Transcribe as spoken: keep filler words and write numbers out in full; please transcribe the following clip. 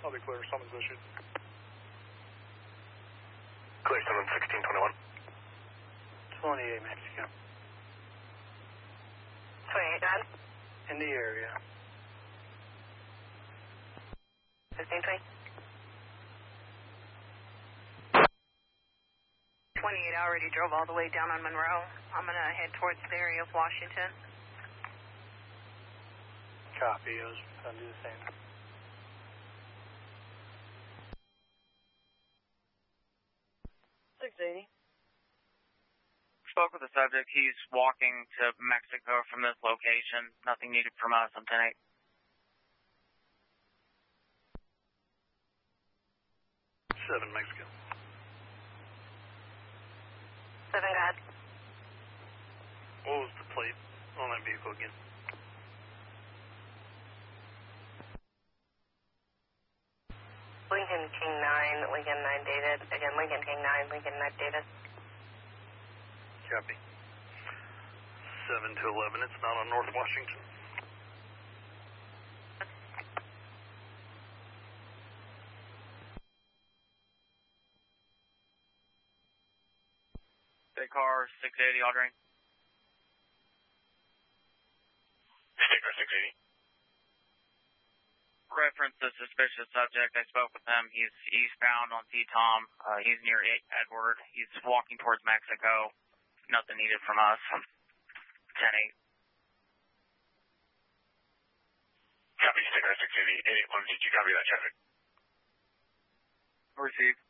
I'll be clear. Summons issued. Clear, summons sixteen twenty-one. twenty-eight Mexico. twenty-eight, Dad. In the area. fifteen twenty. twenty-eight already drove all the way down on Monroe. I'm going to head towards the area of Washington. Copy. I was going to do the same. six eighty. Spoke with the subject. He's walking to Mexico from this location. Nothing needed from us on ten eight. seven Mexico. seven, God. What was the plate on that vehicle again? Lincoln King nine, Lincoln nine dated. Again, Lincoln King nine, Lincoln nine dated. Copy. seven to eleven. It's not on North Washington. Big car, six eighty, Aldering. State car six eighty. Reference the suspicious subject. I spoke with him. He's eastbound on T-Tom. Uh, he's near Edward. He's walking towards Mexico. Nothing needed from us. ten eight. Copy, state car six eighty. eight eight one, did you copy that traffic? Received.